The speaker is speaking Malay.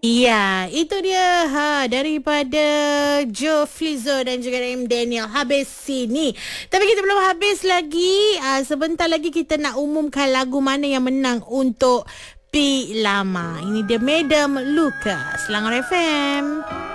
Iya, itu dia daripada Joe Flizzo dan juga M. Daniel. Habis sini. Tapi kita belum habis lagi. Sebentar lagi kita nak umumkan lagu mana yang menang untuk P Lama. Ini dia Madam Luka, Selangor FM.